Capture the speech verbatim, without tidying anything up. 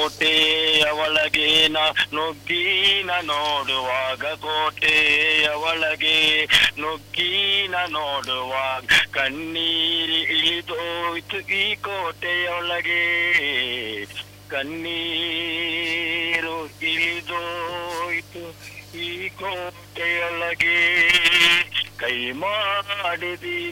ಕೋಟೆಯ ಒಳಗೆ ನಾ ನುಗ್ಗಿನ ನೋಡುವಾಗ ಕೋಟೆಯ ಒಳಗೆ ನುಗ್ಗಿನ ನೋಡುವಾಗ ಕಣ್ಣೀರಿ ಇಳಿದೋಯ್ತು ಈ ಕೋಟೆಯೊಳಗೆ ಕಣ್ಣೀರು ಇಳಿದೋಯ್ತು ಈ ಕೋಟೆಯೊಳಗೆ ಕೈ ಮಾಡಿದಿ